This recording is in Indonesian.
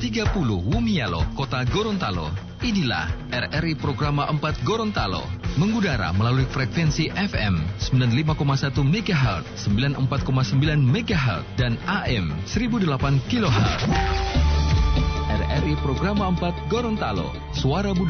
30 Wumialo, Kota Gorontalo. Inilah RRI Programa 4 Gorontalo, mengudara melalui frekuensi FM 95,1 MHz, 94,9 MHz, dan AM 1008 kHz. RRI Programa 4 Gorontalo, suara budaya.